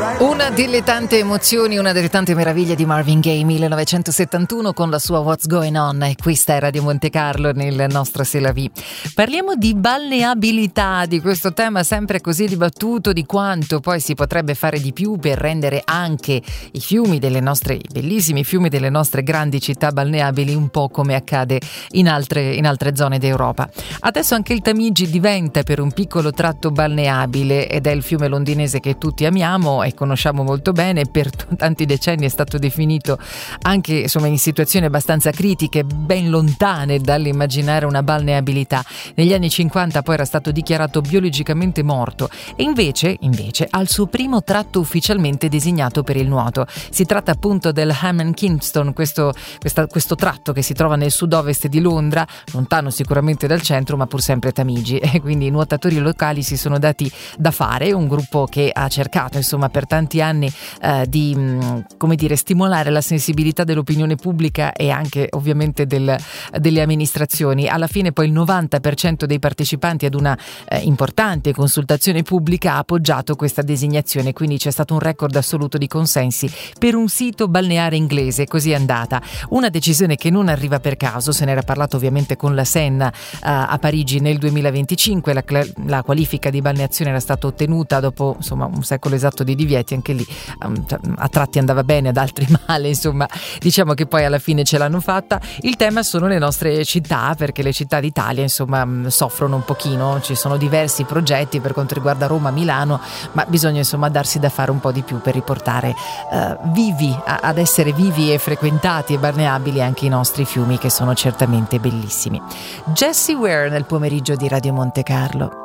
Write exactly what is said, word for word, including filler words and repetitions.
Una delle tante emozioni, una delle tante meraviglie di Marvin Gaye, millenovecentosettantuno, con la sua What's Going On, e questa è Radio Monte Carlo nel nostro C'est la vie. Parliamo di balneabilità, di questo tema sempre così dibattuto, di quanto poi si potrebbe fare di più per rendere anche i fiumi delle nostre, i bellissimi fiumi delle nostre grandi città balneabili, un po' come accade in altre, in altre zone d'Europa. Adesso anche il Tamigi diventa per un piccolo tratto balneabile, ed è il fiume londinese che tutti amiamo e conosciamo molto bene. Per t- tanti decenni è stato definito anche, insomma, in situazioni abbastanza critiche, ben lontane dall'immaginare una balneabilità. Negli anni cinquanta poi era stato dichiarato biologicamente morto, e invece, invece ha il suo primo tratto ufficialmente designato per il nuoto. Si tratta appunto del Ham and Kingston, questo, questa, questo tratto che si trova nel sud-ovest di Londra, lontano sicuramente dal centro, ma pur sempre Tamigi, e quindi i nuotatori locali si sono dati da fare, un gruppo che ha cercato, insomma, per tanti anni eh, di mh, come dire, stimolare la sensibilità dell'opinione pubblica e anche ovviamente del, delle amministrazioni. Alla fine poi il novanta per cento dei partecipanti ad una eh, importante consultazione pubblica ha appoggiato questa designazione, quindi c'è stato un record assoluto di consensi per un sito balneare inglese. Così è andata. Una decisione che non arriva per caso, se n'era parlato ovviamente con la Senna eh, a Parigi nel duemilaventicinque, la, la qualifica di balneazione era stata ottenuta dopo, insomma, un secolo esatto di divieti. Anche lì um, a tratti andava bene, ad altri male, insomma, diciamo che poi alla fine ce l'hanno fatta. Il tema sono le nostre città, perché le città d'Italia, insomma, soffrono un pochino. Ci sono diversi progetti per quanto riguarda Roma, Milano, ma bisogna, insomma, darsi da fare un po' di più per riportare uh, vivi a, ad essere vivi e frequentati e balneabili anche i nostri fiumi, che sono certamente bellissimi. Jessie Ware nel pomeriggio di Radio Monte Carlo.